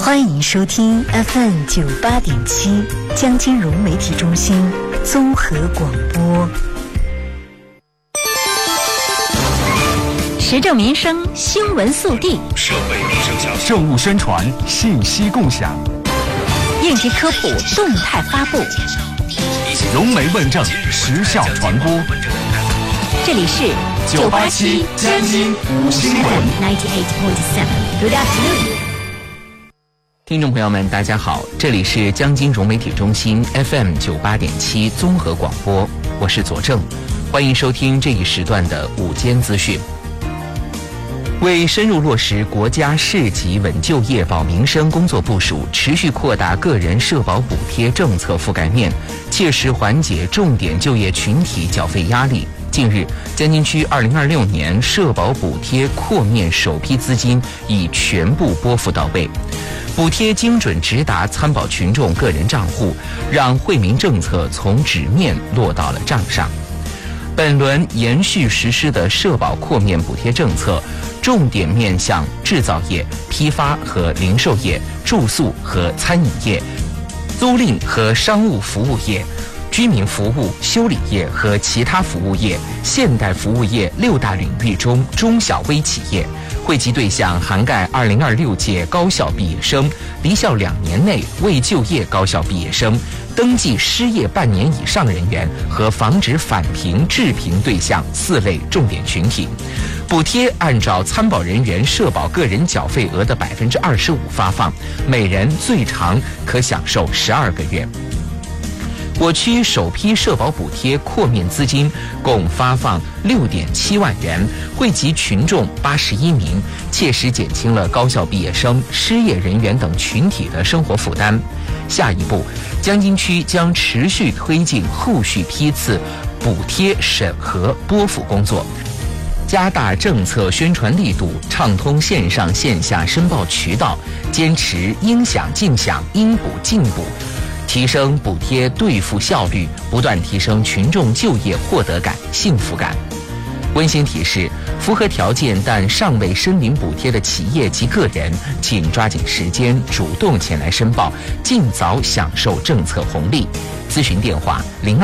欢迎收听 FM 98.7江金融媒体中心综合广播。时政民生新闻速递， 社会民生消息， 政务宣传信息共享， 应急科普动态发布， 融媒问政时效传播。 这里是 987江金5新闻 98.7 Good afternoon。 听众朋友们，大家好，这里是江金融媒体中心 FM 98.7综合广播，我是左正，欢迎收听这一时段的午间资讯。为深入落实国家市级稳就业保民生工作部署，持续扩大个人社保补贴政策覆盖面，切实缓解重点就业群体缴费压力。近日，江津区2026年社保补贴扩面首批资金已全部拨付到位，补贴精准直达参保群众个人账户，让惠民政策从纸面落到了账上。本轮延续实施的社保扩面补贴政策，重点面向制造业、批发和零售业、住宿和餐饮业、租赁和商务服务业、居民服务、修理业和其他服务业、现代服务业6大领域中中小微企业，惠及对象涵盖2026届高校毕业生、离校2年内未就业高校毕业生、登记失业半年以上人员和防止返贫致贫对象4类重点群体。补贴按照参保人员社保个人缴费额的25%发放，每人最长可享受12个月。我区首批社保补贴扩面资金共发放6.7万元，惠及群众81名，切实减轻了高校毕业生、失业人员等群体的生活负担。下一步，江津区将持续推进后续批次补贴审核拨付工作，加大政策宣传力度，畅通线上线下申报渠道，坚持应享尽享、应补尽补，提升补贴兑付效率，不断提升群众就业获得感、幸福感。温馨提示：符合条件但尚未申领补贴的企业及个人，请抓紧时间主动前来申报，尽早享受政策红利。咨询电话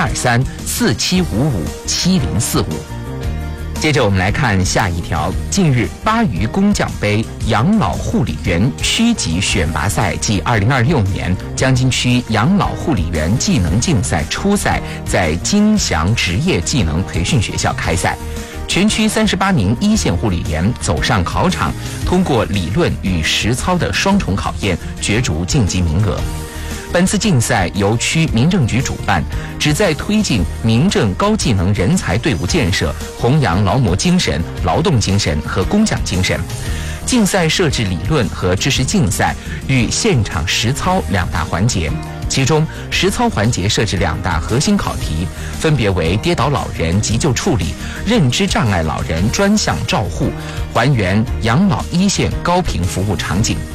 023-4755-7045。接着我们来看下一条。近日，巴渝工匠杯养老护理员区级选拔赛暨2026年江津区养老护理员技能竞赛初赛在金祥职业技能培训学校开赛。全区38名一线护理员走上考场，通过理论与实操的双重考验，角逐晋级名额。本次竞赛由区民政局主办，旨在推进民政高技能人才队伍建设，弘扬劳模精神、劳动精神和工匠精神。竞赛设置理论和知识竞赛与现场实操2大环节，其中实操环节设置2大核心考题，分别为跌倒老人急救处理、认知障碍老人专项照护，还原养老一线高频服务场景。